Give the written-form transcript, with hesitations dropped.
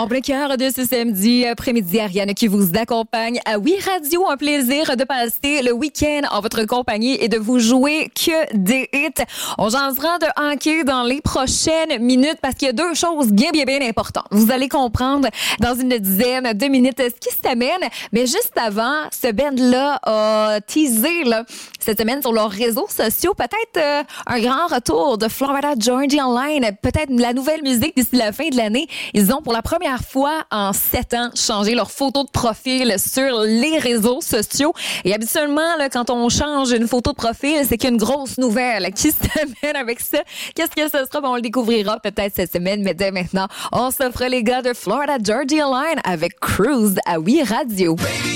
En plein cœur de ce samedi après-midi, Ariane qui vous accompagne à Oui Radio. Un plaisir de passer le week-end en votre compagnie et de vous jouer que des hits. On jasera de hockey dans les prochaines minutes parce qu'il y a deux choses bien importantes. Vous allez comprendre dans une dizaine de minutes ce qui s'amène. Mais juste avant, ce band-là a teasé cette semaine sur leurs réseaux sociaux peut-être un grand retour de Florida Georgia Line, peut-être la nouvelle musique d'ici la fin de l'année. Ils ont pour la première fois en 7 ans changé leur photo de profil sur les réseaux sociaux. Et habituellement, quand on change une photo de profil, c'est qu'il y a une grosse nouvelle qui s'amène avec ça. Qu'est-ce que ce sera? On le découvrira peut-être cette semaine, mais dès maintenant, on s'offre les gars de Florida Georgia Line avec Cruise à Oui Radio. Baby,